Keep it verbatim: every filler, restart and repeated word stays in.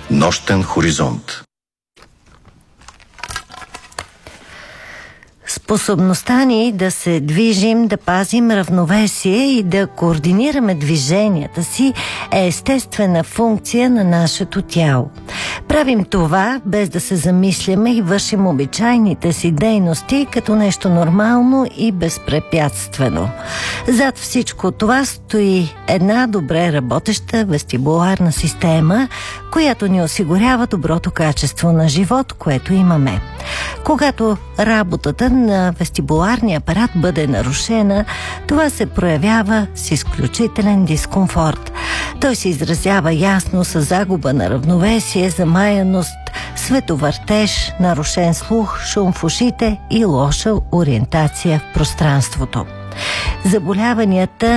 Нощен хоризонт. Способността ни да се движим, да пазим равновесие и да координираме движенията си е естествена функция на нашето тяло. Правим това без да се замисляме и вършим обичайните си дейности като нещо нормално и безпрепятствено. Зад всичко това стои една добре работеща вестибуларна система, която ни осигурява доброто качество на живот, което имаме. Когато работата на вестибуларния апарат бъде нарушена, това се проявява с изключителен дискомфорт. Той се изразява ясно с загуба на равновесие, замаяност, световъртеж, нарушен слух, шум в ушите и лоша ориентация в пространството. Заболяванията